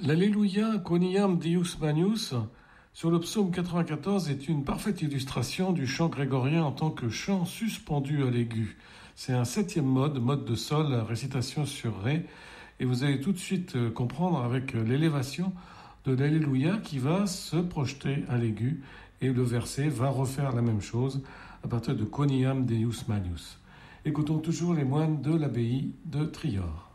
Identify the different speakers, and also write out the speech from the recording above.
Speaker 1: L'Alléluia Quoniam Deus Magnus sur le psaume 94 est une parfaite illustration du chant grégorien en tant que chant suspendu à l'aigu. C'est un septième mode de sol, la récitation sur ré, et vous allez tout de suite comprendre avec l'élévation de l'Alléluia qui va se projeter à l'aigu, et le verset va refaire la même chose à partir de Quoniam Deus Magnus. Écoutons toujours les moines de l'abbaye de Trior.